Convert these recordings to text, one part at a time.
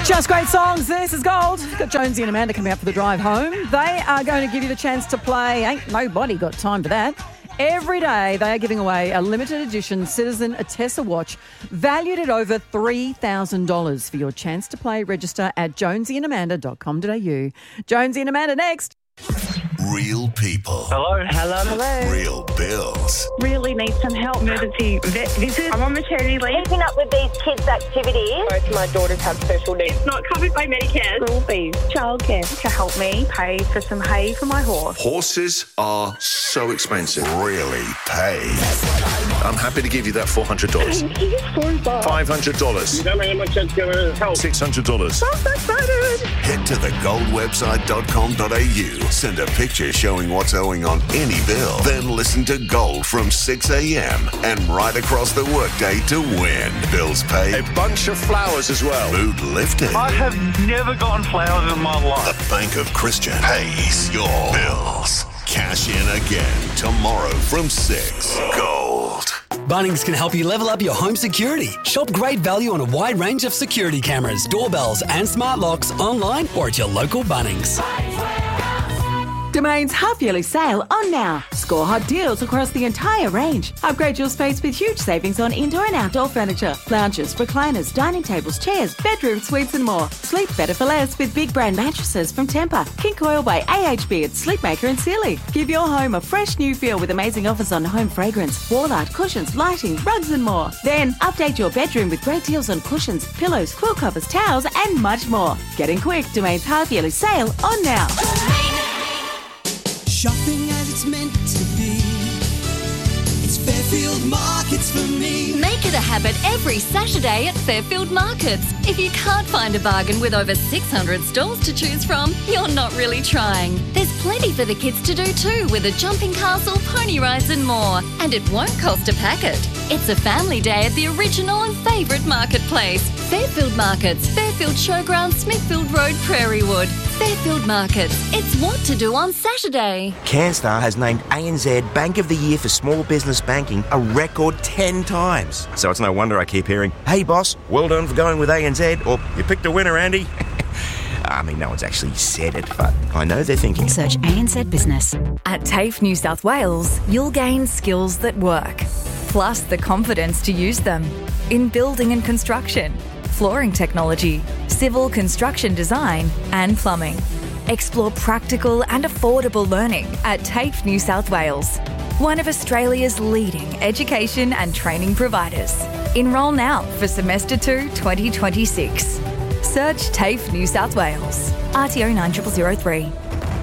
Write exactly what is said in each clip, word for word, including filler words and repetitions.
Just great songs. This is Gold. Got Jonesy and Amanda coming up for the drive home. They are going to give you the chance to play Ain't Nobody Got Time for That. Every day they are giving away a limited edition Citizen Atessa watch valued at over three thousand dollars. For your chance to play, register at jonesy and amanda dot com dot a u. Jonesy and Amanda next. Real people. Hello. Hello. Hello. Real bills. Really need some help. Emergency vet visit. I'm on maternity leave. Keeping up with these kids' activities. Both my daughters have special needs. It's not covered by Medicare. School fees, childcare to help me pay for some hay for my horse. Horses are so expensive. Really pay. I'm happy to give you that four hundred dollars. five hundred dollars. You don't know how much that's going to help. six hundred dollars. I'm so excited. Head to the gold website dot com dot a u. Send a picture showing what's owing on any bill. Then listen to Gold from six a.m. and right across the workday to win. Bills paid. A bunch of flowers as well. Mood lifted. I have never gotten flowers in my life. The Bank of Christian pays your bills. Cash in again tomorrow from six. Gold. Bunnings can help you level up your home security. Shop great value on a wide range of security cameras, doorbells and smart locks online or at your local Bunnings. Domain's half-yearly sale on now. Score hot deals across the entire range. Upgrade your space with huge savings on indoor and outdoor furniture, lounges, recliners, dining tables, chairs, bedroom suites and more. Sleep better for less with big brand mattresses from Tempur, King Coil by A H B at Sleepmaker and Sealy. Give your home a fresh new feel with amazing offers on home fragrance, wall art, cushions, lighting, rugs and more. Then update your bedroom with great deals on cushions, pillows, quilt covers, towels and much more. Get in quick. Domain's half-yearly sale on now. Shopping as it's meant to be. It's Fairfield Markets for me. Make it a habit every Saturday at Fairfield Markets. If you can't find a bargain with over six hundred stalls to choose from, you're not really trying. There's plenty for the kids to do too, with a jumping castle, pony rides and more. And it won't cost a packet. It's a family day at the original and favourite marketplace. Fairfield Markets, Fairfield Showground, Smithfield Road, Prairie Wood. Fairfield Markets. It's what to do on Saturday. CanStar has named A N Z Bank of the Year for Small Business Banking a record ten times. So it's no wonder I keep hearing, hey boss, well done for going with A N Z, or you picked a winner, Andy. I mean, no one's actually said it, but I know they're thinking. Search A N Z Business. At TAFE New South Wales, you'll gain skills that work, plus the confidence to use them in building and construction, flooring technology, civil construction design and plumbing. Explore practical and affordable learning at TAFE New South Wales, one of Australia's leading education and training providers. Enrol now for semester two twenty twenty-six. Search TAFE New South Wales. R T O nine zero zero zero three.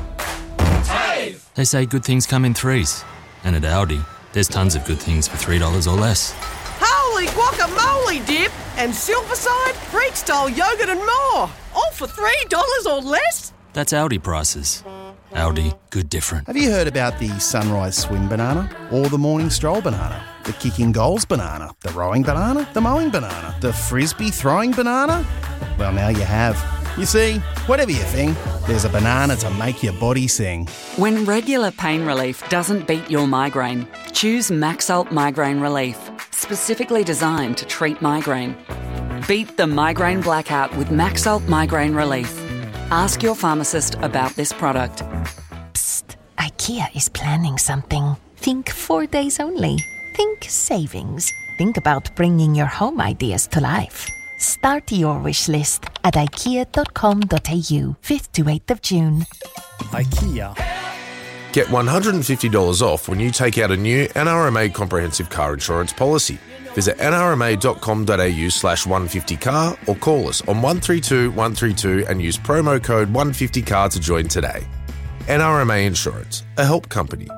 They say good things come in threes. And at Aldi, there's tons of good things for three dollars or less. Holy guacamole dip and Silverside, Freak-style yogurt and more. All for three dollars or less? That's Aldi prices. Aldi, good different. Have you heard about the sunrise swim banana? Or the morning stroll banana? The kicking goals banana? The rowing banana? The mowing banana? The frisbee throwing banana? Well, now you have. You see, whatever you think, there's a banana to make your body sing. When regular pain relief doesn't beat your migraine, choose Maxalt Migraine Relief, specifically designed to treat migraine. Beat the migraine blackout with Maxalt Migraine Relief. Ask your pharmacist about this product. Psst, IKEA is planning something. Think four days only. Think savings. Think about bringing your home ideas to life. Start your wish list at ikea dot com dot a u, fifth to eighth of June. IKEA. Get one hundred fifty dollars off when you take out a new N R M A comprehensive car insurance policy. Visit n r m a dot com dot a u slash one fifty car or call us on one three two one three two and use promo code one fifty car to join today. N R M A Insurance, a help company.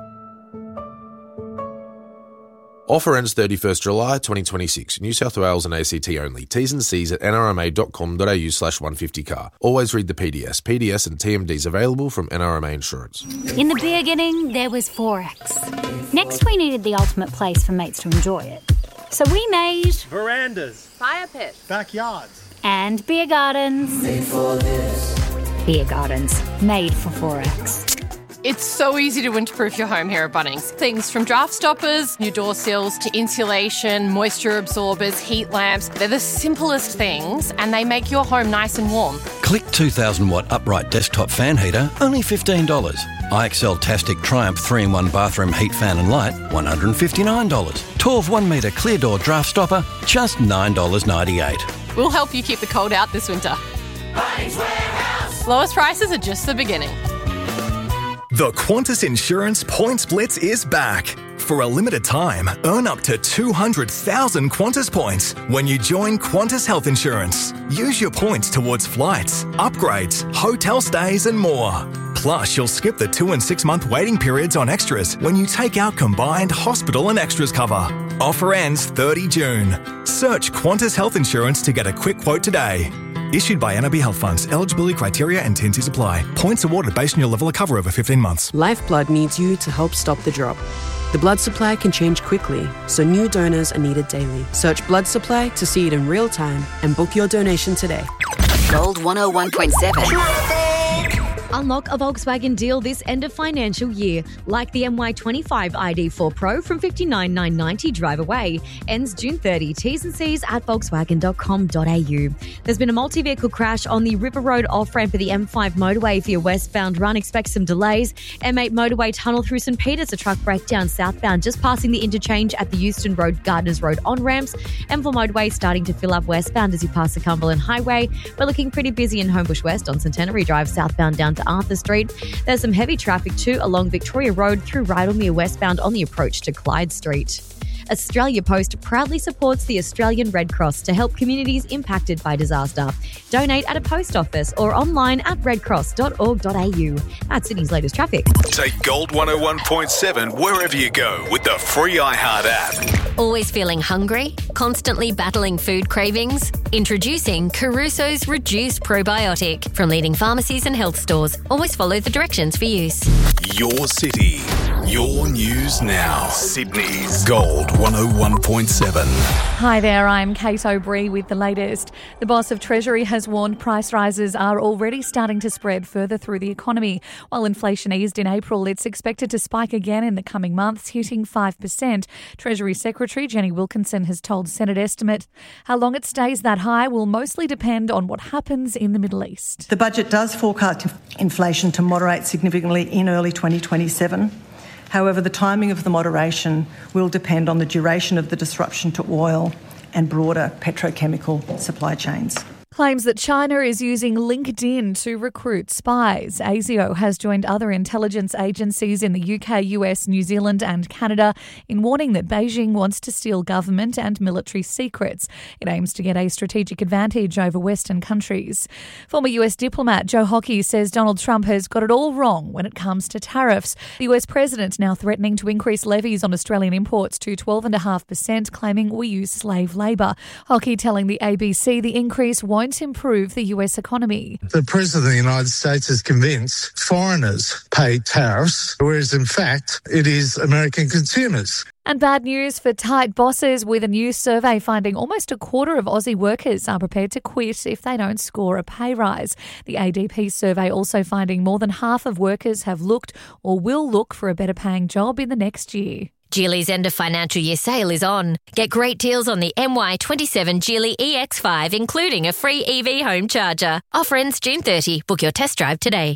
Offer ends thirty-first July twenty twenty-six. New South Wales and A C T only. T's and C's at n r m a dot com dot a u slash one fifty car. Always read the P D S. P D S and T M Ds available from N R M A Insurance. In the beginning, there was Forex. Next, we needed the ultimate place for mates to enjoy it. So we made... verandas, fire pits, backyards, and beer gardens. Made for this. Beer gardens, made for Forex. It's so easy to winterproof your home here at Bunnings. Things from draft stoppers, new door sills, to insulation, moisture absorbers, heat lamps. They're the simplest things and they make your home nice and warm. Click two thousand watt upright desktop fan heater, only fifteen dollars. I X L Tastic Triumph three in one bathroom heat fan and light, one hundred fifty-nine dollars. Torv one metre clear door draft stopper, just nine dollars ninety-eight. We'll help you keep the cold out this winter. Bunnings Warehouse. Lowest prices are just the beginning. The Qantas Insurance Points Blitz is back. For a limited time, earn up to two hundred thousand Qantas points when you join Qantas Health Insurance. Use your points towards flights, upgrades, hotel stays and more. Plus, you'll skip the two and six month waiting periods on extras when you take out combined hospital and extras cover. Offer ends thirtieth of June. Search Qantas Health Insurance to get a quick quote today. Issued by N R B Health Funds. Eligibility criteria and T and Cs apply. Points awarded based on your level of cover over fifteen months. Lifeblood needs you to help stop the drop. The blood supply can change quickly, so new donors are needed daily. Search blood supply to see it in real time and book your donation today. Gold one oh one point seven. Unlock a Volkswagen deal this end of financial year, like the M Y twenty-five I D four Pro from fifty-nine thousand nine hundred ninety dollars drive away. Ends June thirtieth. T's and C's at volkswagen dot com dot a u. There's been a multi-vehicle crash on the River Road off-ramp of the M five motorway for your westbound run. Expect some delays. M eight motorway tunnel through St Peters, a truck breakdown southbound, just passing the interchange at the Euston Road, Gardners Road on-ramps. M four motorway starting to fill up westbound as you pass the Cumberland Highway. We're looking pretty busy in Homebush West on Centenary Drive southbound down to Arthur Street. There's some heavy traffic too along Victoria Road through Rydalmere westbound on the approach to Clyde Street. Australia Post proudly supports the Australian Red Cross to help communities impacted by disaster. Donate at a post office or online at red cross dot org dot a u. That's Sydney's latest traffic. Take Gold one oh one point seven wherever you go with the free iHeart app. Always feeling hungry? Constantly battling food cravings? Introducing Caruso's Reduced Probiotic from leading pharmacies and health stores. Always follow the directions for use. Your city, your news now. Sydney's Gold one oh one point seven. Hi there, I'm Kate O'Brien with the latest. The boss of Treasury has warned price rises are already starting to spread further through the economy. While inflation eased in April, it's expected to spike again in the coming months, hitting five percent. Treasury Secretary Jenny Wilkinson has told Senate Estimate how long it stays that high will mostly depend on what happens in the Middle East. The budget does forecast inflation to moderate significantly in early twenty twenty-seven. However, the timing of the moderation will depend on the duration of the disruption to oil and broader petrochemical supply chains. Claims that China is using LinkedIn to recruit spies. ASIO has joined other intelligence agencies in the U K, U S, New Zealand and Canada in warning that Beijing wants to steal government and military secrets. It aims to get a strategic advantage over Western countries. Former U S diplomat Joe Hockey says Donald Trump has got it all wrong when it comes to tariffs. The U S president now threatening to increase levies on Australian imports to twelve point five percent, claiming we use slave labour. Hockey telling the A B C the increase won't improve the U S economy. The President of the United States is convinced foreigners pay tariffs, whereas in fact it is American consumers. And bad news for tight bosses, with a new survey finding almost a quarter of Aussie workers are prepared to quit if they don't score a pay rise. The A D P survey also finding more than half of workers have looked or will look for a better paying job in the next year. Geely's end of financial year sale is on. Get great deals on the M Y twenty-seven Geely E X five, including a free E V home charger. Offer ends June thirtieth. Book your test drive today.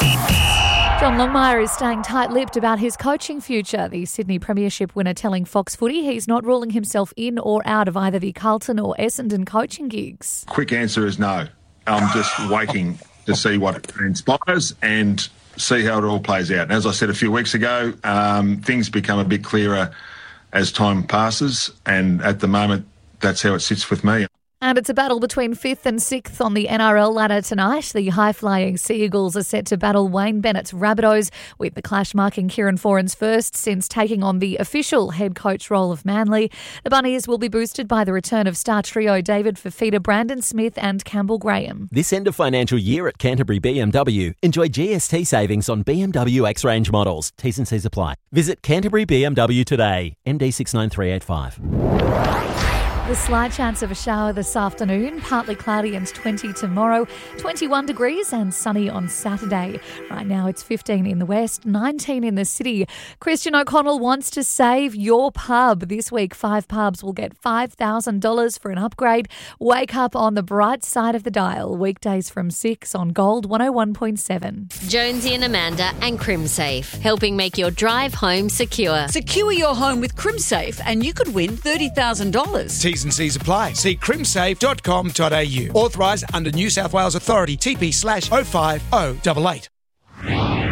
John Longmire is staying tight-lipped about his coaching future. The Sydney Premiership winner telling Fox Footy he's not ruling himself in or out of either the Carlton or Essendon coaching gigs. Quick answer is no. I'm just waiting to see what transpires and see how it all plays out. And as I said a few weeks ago, um, things become a bit clearer as time passes, and at the moment, that's how it sits with me. And it's a battle between fifth and sixth on the N R L ladder tonight. The high-flying Sea Eagles are set to battle Wayne Bennett's Rabbitohs, with the clash marking Kieran Foran's first since taking on the official head coach role of Manly. The Bunnies will be boosted by the return of star trio David Fifita, Brandon Smith and Campbell Graham. This end of financial year at Canterbury B M W, enjoy G S T savings on B M W X-Range models. T's and C's apply. Visit Canterbury B M W today. N D six nine three eight five. The slight chance of a shower this afternoon, partly cloudy and twenty tomorrow, twenty-one degrees and sunny on Saturday. Right now it's fifteen in the west, nineteen in the city. Christian O'Connell wants to save your pub. This week, five pubs will get five thousand dollars for an upgrade. Wake up on the bright side of the dial. Weekdays from six on Gold one oh one point seven. Jonesy and Amanda and CrimSafe, helping make your drive home secure. Secure your home with CrimSafe and you could win thirty thousand dollars. T's and C's apply. See crimsafe dot com dot a u. Authorised under New South Wales Authority. T P slash oh five oh eight eight.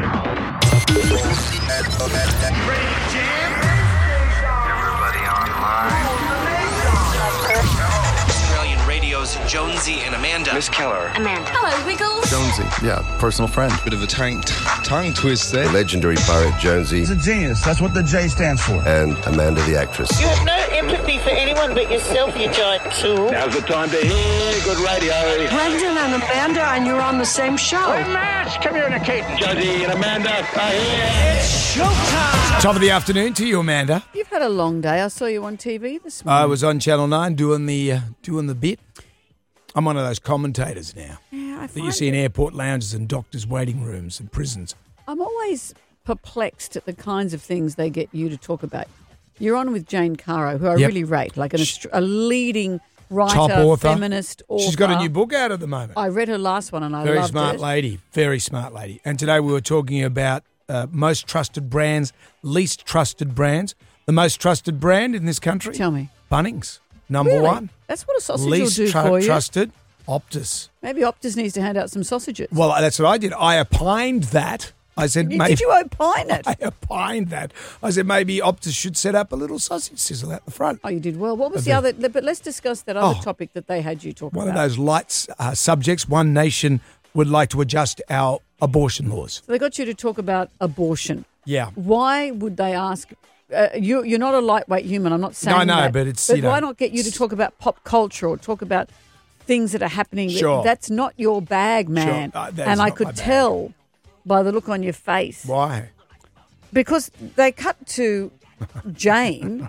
Jonesy and Amanda. Miss Keller. Amanda. Hello, Wiggles. Jonesy, yeah, personal friend. Bit of a tongue, tongue twist there. Legendary poet Jonesy. He's a genius. That's what the J stands for. And Amanda the actress. You have no empathy for anyone but yourself, you giant tool. Now's the time to hear good radio. Brendan and Amanda, and you're on the same show. Hey, Matt, come here, Nikita. Jonesy and Amanda are here. It's showtime. Top of the afternoon to you, Amanda. You've had a long day. I saw you on T V this morning. I was on Channel nine doing the uh, doing the bit. I'm one of those commentators now yeah, I that you see in airport lounges and doctors' waiting rooms and prisons. I'm always perplexed at the kinds of things they get you to talk about. You're on with Jane Caro, who I Yep. really rate, like an, a leading writer, Top author. feminist author. She's got a new book out at the moment. I read her last one and I Very loved smart it. lady. Very smart lady. And today we were talking about uh, most trusted brands, least trusted brands. The most trusted brand in this country? Tell me. Bunnings. Number Really? one. That's what a sausage Least will do tru- for you. trusted, Optus. Maybe Optus needs to hand out some sausages. Well, that's what I did. I opined that. I said, You- maybe. did you opine it? I opined that. I said maybe Optus should set up a little sausage sizzle out the front. Oh, you did well. What was A the bit. other? But let's discuss that other Oh. topic that they had you talk One about. of those light uh, subjects. One nation would like to adjust our abortion laws. So they got you to talk about abortion. Yeah. Why would they ask? Uh, you, you're not a lightweight human. I'm not saying No, I know, that. but it's, But you know, why not get you to talk about pop culture or talk about things that are happening? Sure. That's not your bag, man. Uh, that is and I not could my bag. tell by the look on your face. Why? Because they cut to Jane,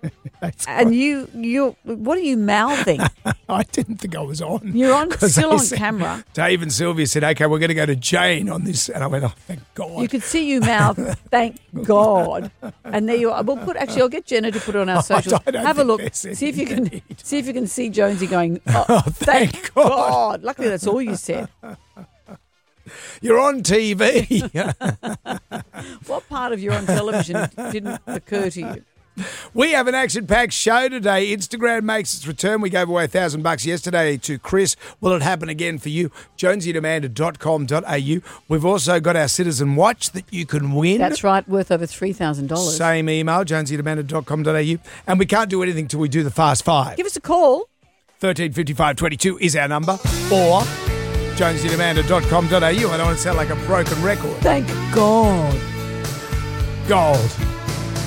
and you, you, what are you mouthing? I didn't think I was on. You're on, 'Cause still they on said- camera. Dave and Sylvia said, okay, we're going to go to Jane on this. And I went, oh, thank God. You could see you mouth, thank God. And there you are. We'll put, actually, I'll get Jenna to put it on our socials. I don't Have a think look. there's See if you any can see if you can see Jonesy going, oh, thank God. Luckily, that's all you said. You're on T V. What part of you're on television didn't occur to you? We have an action-packed show today. Instagram makes its return. We gave away a thousand bucks yesterday to Chris. Will it happen again for you? jonesy and amanda dot com dot a u. We've also got our Citizen Watch that you can win. That's right, worth over three thousand dollars. Same email, jonesy and amanda dot com dot a u. And we can't do anything till we do the Fast Five. Give us a call. thirteen fifty-five twenty-two is our number. Or jonesy and amanda dot com dot a u. I don't want to sound like a broken record. Thank God. Gold.